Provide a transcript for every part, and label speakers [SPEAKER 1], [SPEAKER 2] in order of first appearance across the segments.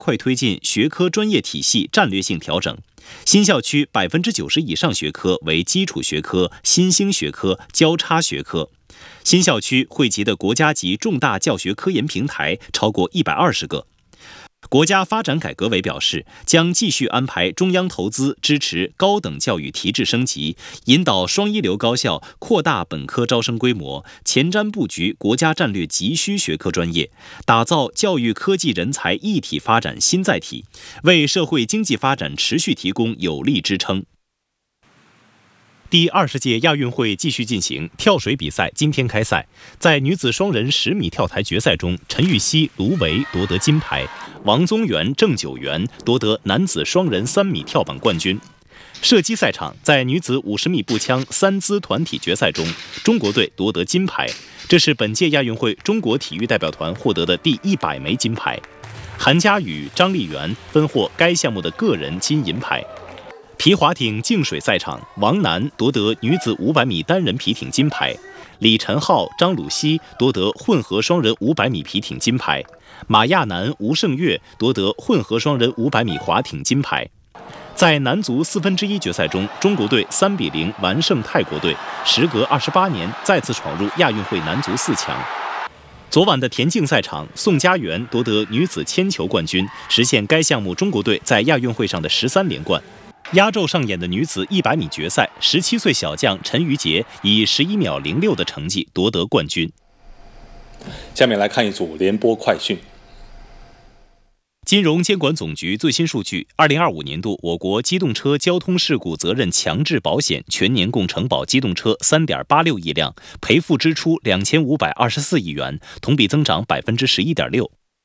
[SPEAKER 1] 快推进学科专业体系战略性调整。新校区90%以上学科为基础学科、新兴学科、交叉学科。新校区汇集的国家级重大教学科研平台超过120个。国家发展改革委表示，将继续安排中央投资支持高等教育提质升级，引导双一流高校扩大本科招生规模，前瞻布局国家战略急需学科专业，打造教育科技人才一体发展新载体，为社会经济发展持续提供有力支撑。第20届亚运会继续进行，跳水比赛今天开赛。在女子双人10米跳台决赛中，陈芋汐、卢维夺得金牌，王宗源、郑九元夺得男子双人3米跳板冠军。射击赛场，在女子50米步枪3姿团体决赛中，中国队夺得金牌，这是本届亚运会中国体育代表团获得的第100枚金牌。韩佳宇、张丽媛分获该项目的个人金银牌。皮划艇净水赛场，王楠夺得女子500米单人皮艇金牌，李晨浩、张鲁熙夺得混合双人500米皮艇金牌，马亚楠、吴胜月夺得混合双人500米划艇金牌。在男足1/4决赛中，中国队3比0完胜泰国队，时隔28年再次闯入亚运会男足4强。昨晚的田径赛场，宋家媛夺得女子铅球冠军，实现该项目中国队在亚运会上的13连冠。压轴上演的女子100米决赛，17岁小将陈瑜婕以11秒06的成绩夺得冠军。
[SPEAKER 2] 下面来看一组联播快讯。
[SPEAKER 1] 金融监管总局最新数据，2025年度我国机动车交通事故责任强制保险全年共承保机动车3.86亿辆，赔付支出2524亿元，同比增长11.6%。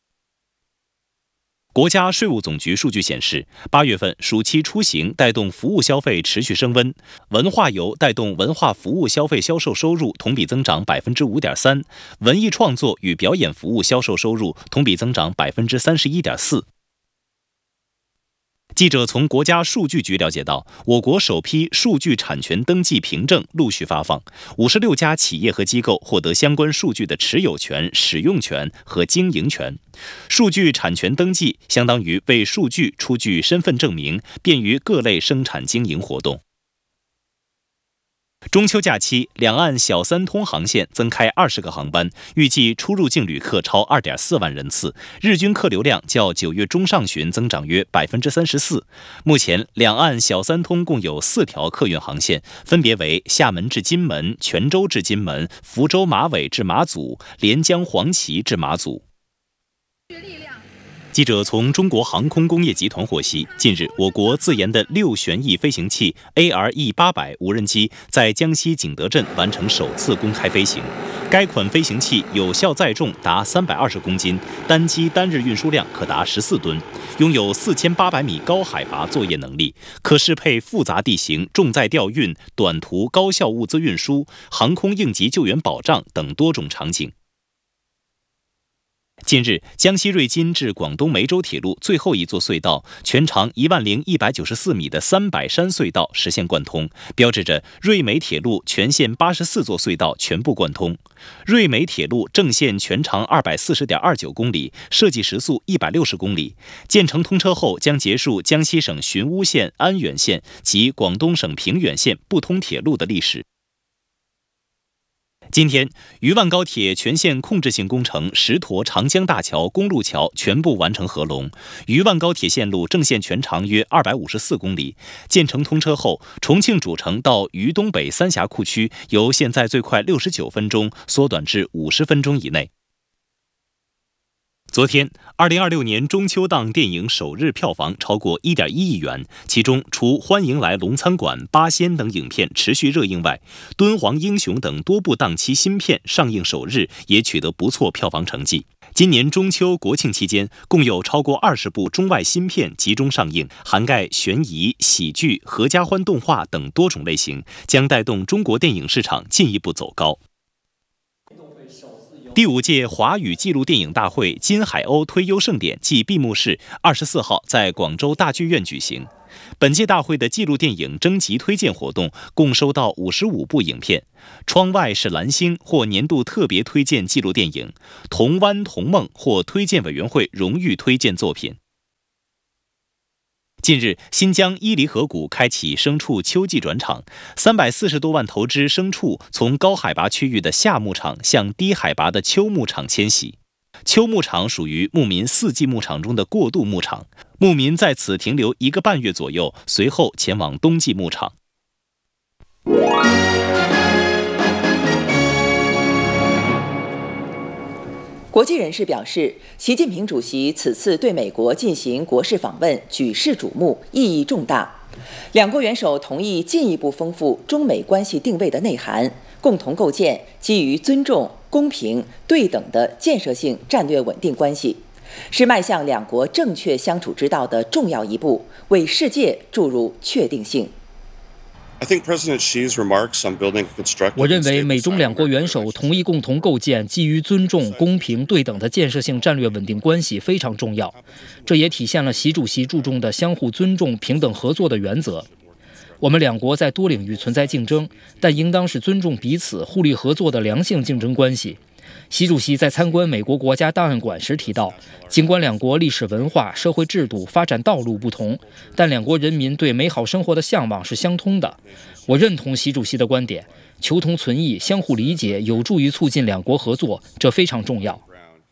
[SPEAKER 1] 国家税务总局数据显示，8月份暑期出行带动服务消费持续升温，文化游带动文化服务消费销售收入同比增长5.3%，文艺创作与表演服务销售收入同比增长31.4%。记者从国家数据局了解到，我国首批数据产权登记凭证陆续发放，56家企业和机构获得相关数据的持有权、使用权和经营权。数据产权登记相当于为数据出具身份证明，便于各类生产经营活动。中秋假期，两岸小三通航线增开20个航班，预计出入境旅客超2.4万人次，日均客流量较9月中上旬增长约34%。目前，两岸小三通共有4条客运航线，分别为厦门至金门、泉州至金门、福州马尾至马祖、连江黄岐至马祖。记者从中国航空工业集团获悉，近日我国自研的6旋翼飞行器 ARE800 无人机在江西景德镇完成首次公开飞行。该款飞行器有效载重达320公斤，单机单日运输量可达14吨，拥有4800米高海拔作业能力，可适配复杂地形、重载调运、短途高效物资运输、航空应急救援保障等多种场景。近日，江西瑞金至广东梅州铁路最后一座隧道，全长10194米的300山隧道实现贯通，标志着瑞梅铁路全线84座隧道全部贯通。瑞梅铁路正线全长240.29公里，设计时速160公里。建成通车后，将结束江西省寻乌县、安远县及广东省平远县不通铁路的历史。今天，渝万高铁全线控制性工程石沱长江大桥公路桥全部完成合龙，渝万高铁线路正线全长约254公里。建成通车后，重庆主城到渝东北三峡库区由现在最快69分钟缩短至50分钟以内。昨天，2026年中秋档电影首日票房超过1.1亿元，其中除《欢迎来龙餐馆》《八仙》等影片持续热映外，《敦煌英雄》等多部档期新片上映首日也取得不错票房成绩。今年中秋、国庆期间，共有超过20部中外新片集中上映，涵盖悬疑、喜剧、合家欢动画等多种类型，将带动中国电影市场进一步走高。第5届华语纪录电影大会金海鸥推优盛典暨闭幕式24号在广州大剧院举行。本届大会的纪录电影征集推荐活动共收到55部影片，窗外是蓝星获年度特别推荐纪录电影，同湾同梦获推荐委员会荣誉推荐作品。 近日，新疆伊犁河谷开启牲畜秋季转场，340多万头只牲畜从高海拔区域的夏牧场向低海拔的秋牧场迁徙。秋牧场属于牧民4季牧场中的过渡牧场，牧民在此停留1个半月左右，随后前往冬季牧场。
[SPEAKER 3] 国际人士表示，习近平主席此次对美国进行国事访问举世瞩目，意义重大。两国元首同意进一步丰富中美关系定位的内涵，共同构建基于尊重、公平、对等的建设性战略稳定关系，是迈向两国正确相处之道的重要一步，为世界注入确定性。
[SPEAKER 4] 我认为美中两国元首同意共同构建基于尊重、公平、对等的建设性战略稳定关系非常重要，这也体现了习主席注重的相互尊重、平等合作的原则。我们两国在多领域存在竞争，但应当是尊重彼此、互利合作的良性竞争关系。习主席在参观美国国家档案馆时提到，尽管两国历史文化、社会制度、发展道路不同，但两国人民对美好生活的向往是相通的。我认同习主席的观点，求同存异、相互理解有助于促进两国合作，这非常重要。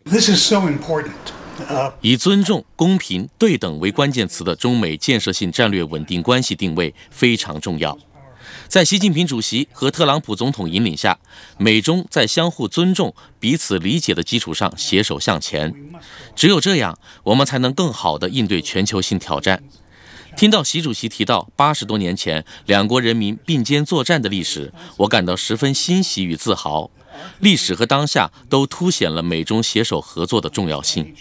[SPEAKER 5] 以尊重、公平、对等为关键词的中美建设性战略稳定关系定位非常重要。在习近平主席和特朗普总统引领下，美中在相互尊重、彼此理解的基础上携手向前。只有这样，我们才能更好地应对全球性挑战。听到习主席提到80多年前两国人民并肩作战的历史，我感到十分欣喜与自豪。历史和当下都凸显了美中携手合作的重要性。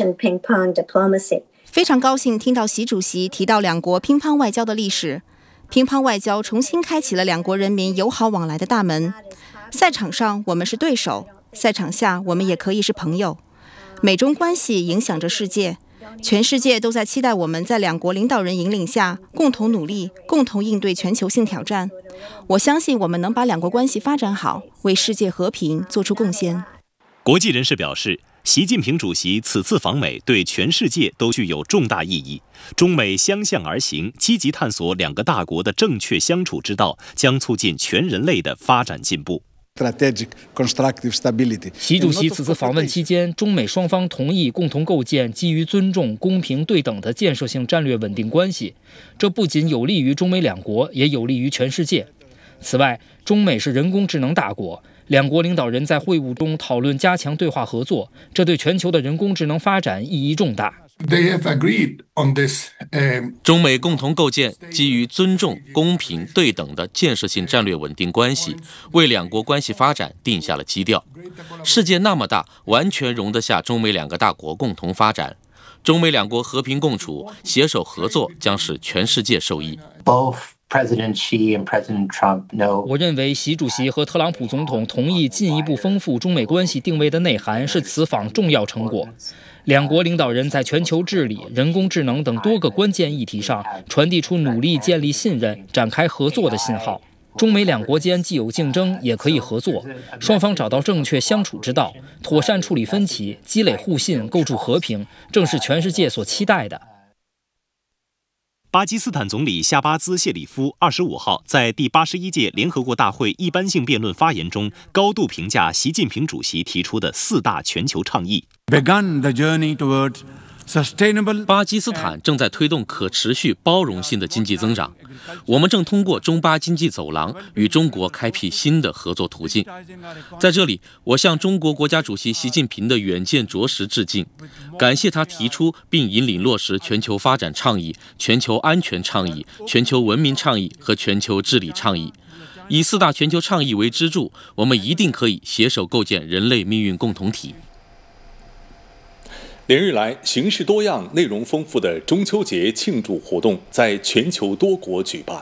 [SPEAKER 6] 非常高兴听到习主席提到两国乒乓外交的历史。乒乓外交重新开启了两国人民友好往来的大门。赛场上我们是对手，赛场下我们也可以是朋友。美中关系影响着世界，全世界都在期待我们在两国领导人引领下共同努力，共同应对全球性挑战。我相信我们能把两国关系发展好，为世界和平做出贡献。
[SPEAKER 1] 国际人士表示，习近平主席此次访美对全世界都具有重大意义，中美相向而行，积极探索两个大国的正确相处之道，将促进全人类的发展进步。
[SPEAKER 4] 习主席此次访问期间，中美双方同意共同构建基于尊重、公平、对等的建设性战略稳定关系，这不仅有利于中美两国，也有利于全世界。此外，中美是人工智能大国，两国领导人在会晤中讨论加强对话合作，这对全球的人工智能发展意义重大。
[SPEAKER 5] 中美共同构建基于尊重、公平、对等的建设性战略稳定关系，为两国关系发展定下了基调。世界那么大，完全容得下中美两个大国共同发展。中美两国和平共处、携手合作，将使全世界受益。
[SPEAKER 4] 我认为习主席和特朗普总统同意进一步丰富中美关系定位的内涵是此访重要成果。两国领导人在全球治理、人工智能等多个关键议题上传递出努力建立信任、展开合作的信号。中美两国间既有竞争，也可以合作，双方找到正确相处之道，妥善处理分歧，积累互信，构筑和平，正是全世界所期待的。
[SPEAKER 1] 巴基斯坦总理夏巴兹·谢里夫25号在第81届联合国大会一般性辩论发言中，高度评价习近平主席提出的4大全球倡议。
[SPEAKER 5] 巴基斯坦正在推动可持续包容性的经济增长，我们正通过中巴经济走廊与中国开辟新的合作途径。在这里，我向中国国家主席习近平的远见卓识致敬，感谢他提出并引领落实全球发展倡议、全球安全倡议、全球文明倡议和全球治理倡议。以4大全球倡议为支柱，我们一定可以携手构建人类命运共同体。
[SPEAKER 2] 连日来，形式多样、内容丰富的中秋节庆祝活动在全球多国举办。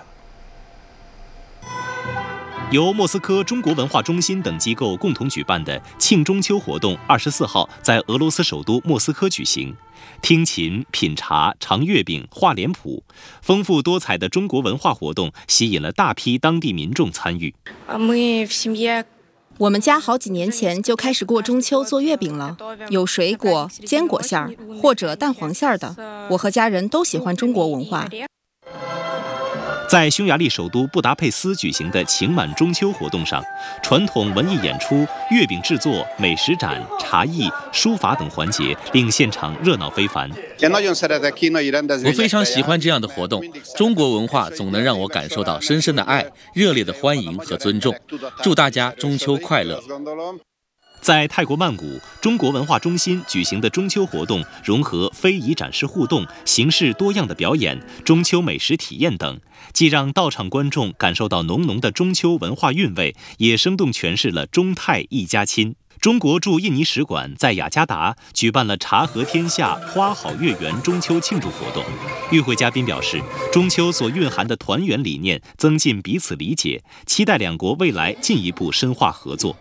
[SPEAKER 1] 由莫斯科中国文化中心等机构共同举办的庆中秋活动24号在俄罗斯首都莫斯科举行。听琴、品茶、尝月饼、画脸谱，丰富多彩的中国文化活动吸引了大批当地民众参与。
[SPEAKER 6] 我们家好几年前就开始过中秋做月饼了，有水果、坚果馅儿或者蛋黄馅儿的。我和家人都喜欢中国文化。
[SPEAKER 1] 在匈牙利首都布达佩斯举行的情满中秋活动上，传统文艺演出、月饼制作、美食展、茶艺、书法等环节令现场热闹非凡。
[SPEAKER 5] 我非常喜欢这样的活动，中国文化总能让我感受到深深的爱、热烈的欢迎和尊重。祝大家中秋快乐！
[SPEAKER 1] 在泰国曼谷中国文化中心举行的中秋活动，融合非遗展示互动、形式多样的表演、中秋美食体验等，既让到场观众感受到浓浓的中秋文化韵味，也生动诠释了中泰一家亲。中国驻印尼使馆在雅加达举办了茶和天下花好月圆中秋庆祝活动。与会嘉宾表示，中秋所蕴含的团圆理念增进彼此理解，期待两国未来进一步深化合作。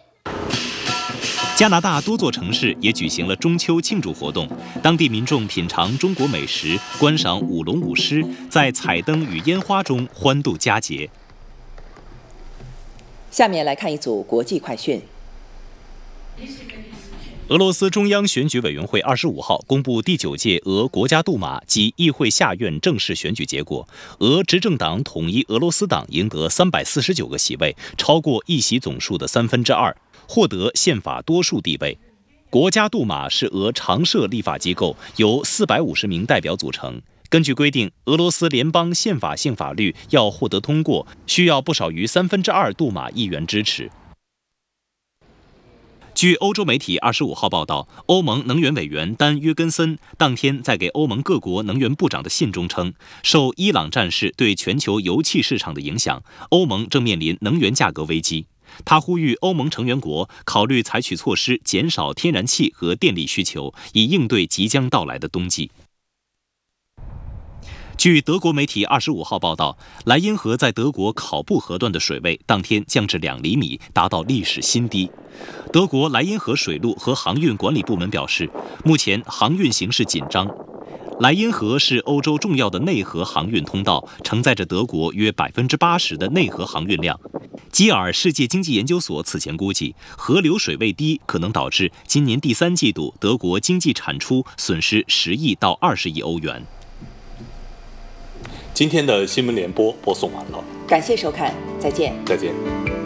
[SPEAKER 1] 加拿大多座城市也举行了中秋庆祝活动，当地民众品尝中国美食，观赏舞龙舞狮，在彩灯与烟花中欢度佳节。
[SPEAKER 3] 下面来看一组国际快讯。
[SPEAKER 1] 俄罗斯中央选举委员会25号公布第9届俄国家杜马及议会下院正式选举结果，俄执政党统一俄罗斯党赢得349个席位，超过议席总数的2/3，获得宪法多数地位。国家杜马是俄常设立法机构，由450名代表组成。根据规定，俄罗斯联邦宪法性法律要获得通过，需要不少于2/3杜马议员支持。据欧洲媒体25号报道，欧盟能源委员丹·约根森当天在给欧盟各国能源部长的信中称，受伊朗战事对全球油气市场的影响，欧盟正面临能源价格危机。他呼吁欧盟成员国考虑采取措施，减少天然气和电力需求，以应对即将到来的冬季。据德国媒体25号报道，莱茵河在德国考布河段的水位当天降至2厘米，达到历史新低。德国莱茵河水路和航运管理部门表示，目前航运形势紧张。莱茵河是欧洲重要的内河航运通道，承载着德国约80%的内河航运量。基尔世界经济研究所此前估计，河流水位低可能导致今年第3季度德国经济产出损失10亿到20亿欧元。
[SPEAKER 2] 今天的新闻联播播送完了，
[SPEAKER 3] 感谢收看，再见。
[SPEAKER 2] 再见。